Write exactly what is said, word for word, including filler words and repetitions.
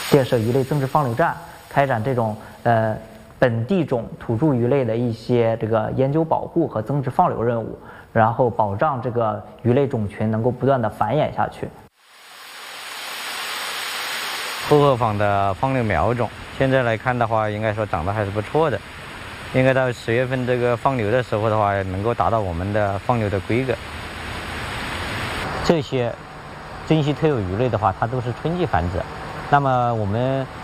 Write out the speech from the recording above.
建设鱼类增殖放流站，开展这种呃本地种土著鱼类的一些这个研究保护和增殖放流任务，然后保障这个鱼类种群能够不断的繁衍下去。 薄荷坊的放流苗种，现在来看的话，应该说长得还是不错的。应该到十月份这个放流的时候的话，能够达到我们的放流的规格。这些珍稀特有鱼类的话，它都是春季繁殖。那么我们